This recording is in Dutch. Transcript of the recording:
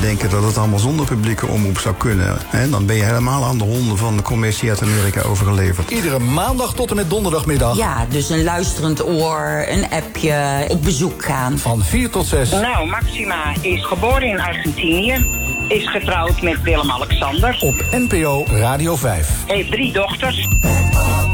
denken dat het allemaal zonder publieke omroep zou kunnen. Hè? Dan ben je helemaal aan de honden van de commissie uit Amerika overgeleverd. Iedere maandag tot en met donderdagmiddag. Ja, dus een luisterend oor, een appje, op bezoek gaan. Van 4 tot 6. Nou, Maxima is geboren in Argentinië. Is getrouwd met Willem-Alexander. Op NPO Radio 5. Heeft 3 dochters.